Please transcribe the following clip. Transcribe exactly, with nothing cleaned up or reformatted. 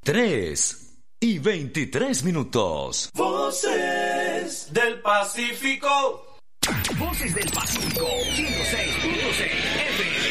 tres y veintitrés minutos. Voces del Pacífico. Voces del Pacífico, ciento seis punto seis F M.